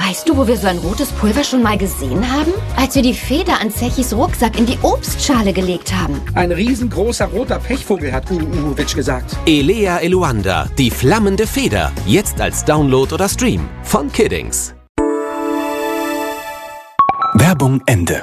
Weißt du, wo wir so ein rotes Pulver schon mal gesehen haben? Als wir die Feder an Zechis Rucksack in die Obstschale gelegt haben. Ein riesengroßer roter Pechvogel, hat Uwitsch gesagt. Elea Eluanda, die flammende Feder. Jetzt als Download oder Stream von Kiddings. Werbung Ende.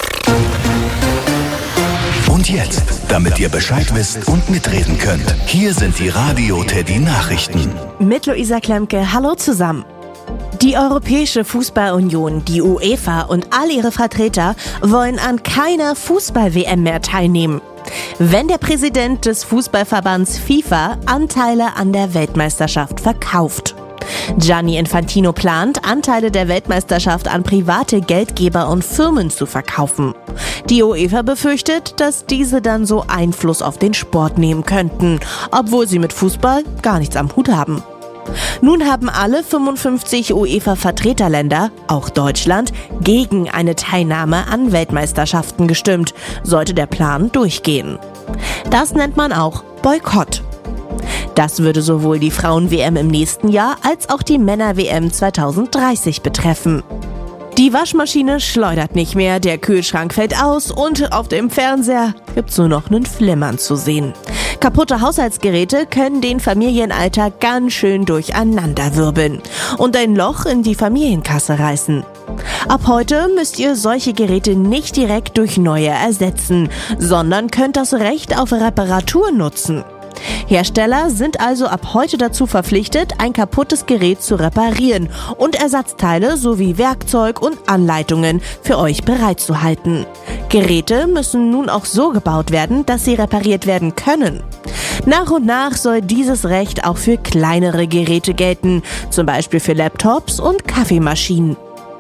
Und jetzt, damit ihr Bescheid wisst und mitreden könnt, hier sind die Radio Teddy Nachrichten. Mit Luisa Klemke, hallo zusammen. Die Europäische Fußballunion, die UEFA und all ihre Vertreter wollen an keiner Fußball-WM mehr teilnehmen, wenn der Präsident des Fußballverbands FIFA Anteile an der Weltmeisterschaft verkauft. Gianni Infantino plant, Anteile der Weltmeisterschaft an private Geldgeber und Firmen zu verkaufen. Die UEFA befürchtet, dass diese dann so Einfluss auf den Sport nehmen könnten, obwohl sie mit Fußball gar nichts am Hut haben. Nun haben alle 55 UEFA-Vertreterländer, auch Deutschland, gegen eine Teilnahme an Weltmeisterschaften gestimmt, sollte der Plan durchgehen. Das nennt man auch Boykott. Das würde sowohl die Frauen-WM im nächsten Jahr als auch die Männer-WM 2030 betreffen. Die Waschmaschine schleudert nicht mehr, der Kühlschrank fällt aus und auf dem Fernseher gibt's nur noch einen Flimmern zu sehen. Kaputte Haushaltsgeräte können den Familienalltag ganz schön durcheinanderwirbeln und ein Loch in die Familienkasse reißen. Ab heute müsst ihr solche Geräte nicht direkt durch neue ersetzen, sondern könnt das Recht auf Reparatur nutzen. Hersteller sind also ab heute dazu verpflichtet, ein kaputtes Gerät zu reparieren und Ersatzteile sowie Werkzeug und Anleitungen für euch bereitzuhalten. Geräte müssen nun auch so gebaut werden, dass sie repariert werden können. Nach und nach soll dieses Recht auch für kleinere Geräte gelten, zum Beispiel für Laptops und Kaffeemaschinen.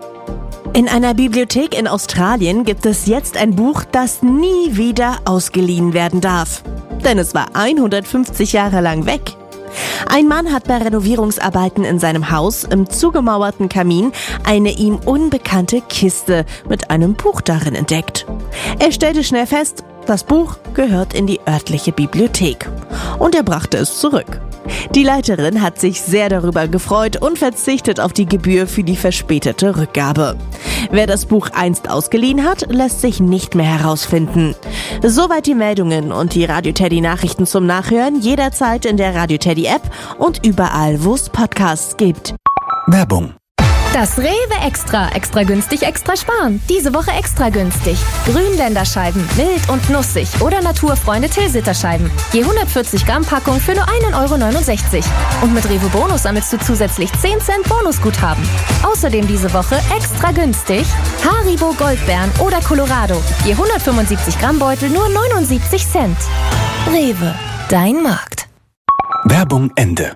In einer Bibliothek in Australien gibt es jetzt ein Buch, das nie wieder ausgeliehen werden darf. Denn es war 150 Jahre lang weg. Ein Mann hat bei Renovierungsarbeiten in seinem Haus im zugemauerten Kamin eine ihm unbekannte Kiste mit einem Buch darin entdeckt. Er stellte schnell fest, das Buch gehört in die örtliche Bibliothek. Und er brachte es zurück. Die Leiterin hat sich sehr darüber gefreut und verzichtet auf die Gebühr für die verspätete Rückgabe. Wer das Buch einst ausgeliehen hat, lässt sich nicht mehr herausfinden. Soweit die Meldungen und die Radio Teddy Nachrichten zum Nachhören jederzeit in der Radio Teddy App und überall, wo es Podcasts gibt. Werbung. Das Rewe Extra günstig, extra sparen. Diese Woche extra günstig. Grünländerscheiben, mild und nussig oder Naturfreunde Tilsiterscheiben. Je 140 Gramm Packung für nur 1,69 €. Und mit Rewe Bonus sammelst du zusätzlich 10 Cent Bonusguthaben. Außerdem diese Woche extra günstig Haribo Goldbeeren oder Colorado. Je 175 Gramm Beutel nur 79 Cent. Rewe, dein Markt. Werbung Ende.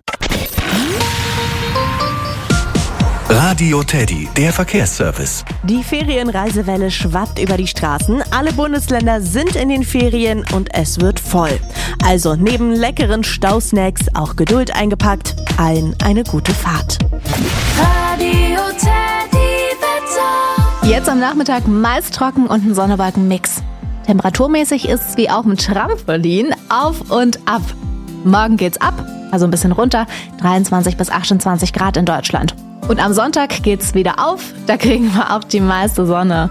Radio Teddy, der Verkehrsservice. Die Ferienreisewelle schwappt über die Straßen. Alle Bundesländer sind in den Ferien und es wird voll. Also neben leckeren Stausnacks auch Geduld eingepackt. Allen eine gute Fahrt. Radio Teddy Wetter. Jetzt am Nachmittag meist trocken und ein Sonne-Wolken-Mix. Temperaturmäßig ist es wie auch mit Trampolin auf und ab. Morgen geht's ab, also ein bisschen runter, 23 bis 28 Grad in Deutschland. Und am Sonntag geht's wieder auf, da kriegen wir auch die meiste Sonne.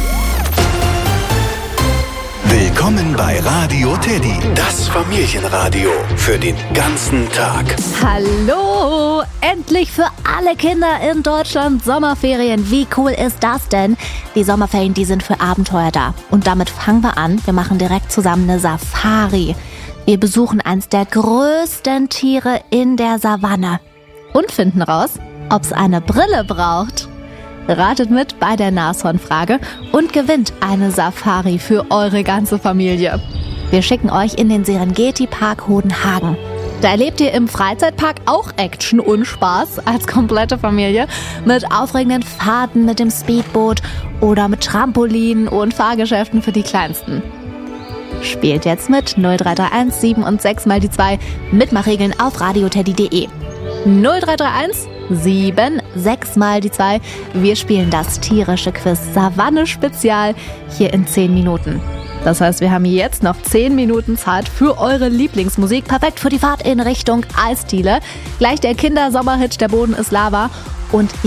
Willkommen bei Radio Teddy, das Familienradio für den ganzen Tag. Hallo! Endlich für alle Kinder in Deutschland Sommerferien. Wie cool ist das denn? Die Sommerferien, die sind für Abenteuer da. Und damit fangen wir an. Wir machen direkt zusammen eine Safari. Wir besuchen eins der größten Tiere in der Savanne. Und finden raus, ob es eine Brille braucht. Ratet mit bei der Nashornfrage und gewinnt eine Safari für eure ganze Familie. Wir schicken euch in den Serengeti-Park Hodenhagen. Da erlebt ihr im Freizeitpark auch Action und Spaß als komplette Familie mit aufregenden Fahrten mit dem Speedboot oder mit Trampolinen und Fahrgeschäften für die Kleinsten. Spielt jetzt mit 0331 7 und 6 mal die 2 Mitmachregeln auf radioteddy.de. 0331 7, 6 mal die 2. Wir spielen das tierische Quiz Savanne Spezial hier in 10 Minuten. Das heißt, wir haben jetzt noch 10 Minuten Zeit für eure Lieblingsmusik. Perfekt für die Fahrt in Richtung Eisdiele. Gleich der Kindersommerhit Der Boden ist Lava. Und